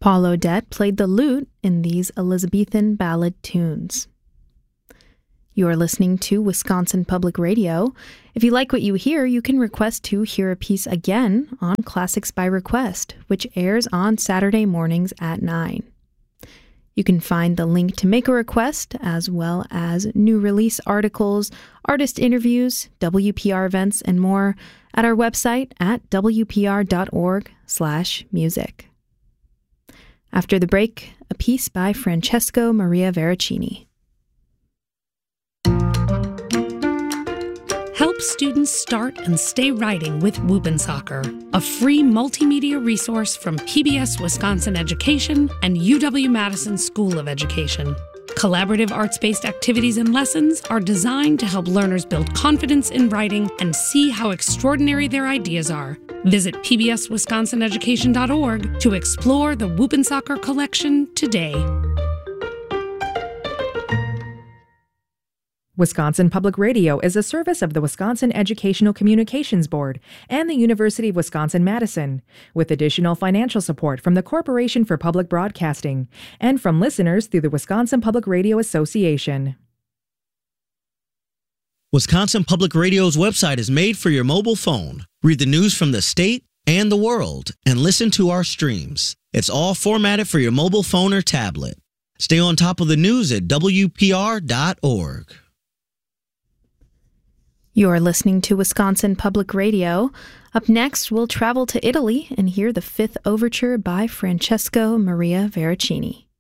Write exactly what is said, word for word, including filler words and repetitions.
Paul Odette played the lute in these Elizabethan ballad tunes. You are listening to Wisconsin Public Radio. If you like what you hear, you can request to hear a piece again on Classics by Request, which airs on Saturday mornings at nine. You can find the link to make a request, as well as new release articles, artist interviews, W P R events, and more at our website at w p r dot org slash music. After the break, a piece by Francesco Maria Veracini. Help students start and stay writing with Whoop'N' a free multimedia resource from P B S Wisconsin Education and U W-Madison School of Education. Collaborative arts-based activities and lessons are designed to help learners build confidence in writing and see how extraordinary their ideas are. Visit p b s wisconsin education dot org to explore the Whoop'N' collection today. Wisconsin Public Radio is a service of the Wisconsin Educational Communications Board and the University of Wisconsin-Madison, with additional financial support from the Corporation for Public Broadcasting and from listeners through the Wisconsin Public Radio Association. Wisconsin Public Radio's website is made for your mobile phone. Read the news from the state and the world and listen to our streams. It's all formatted for your mobile phone or tablet. Stay on top of the news at w p r dot org. You're listening to Wisconsin Public Radio. Up next, we'll travel to Italy and hear the Fifth Overture by Francesco Maria Veracini.